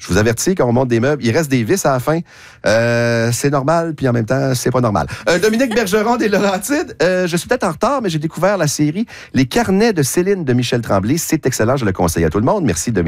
Je vous avertis, quand on monte des meubles, il reste des vis à la fin. C'est normal, puis en même temps, c'est pas normal. Dominique Bergeron des Laurentides. Je suis peut-être en retard, mais j'ai découvert la série Les Carnets de Céline de Michel Tremblay. C'est excellent, je le conseille à tout le monde. Merci, Dominique.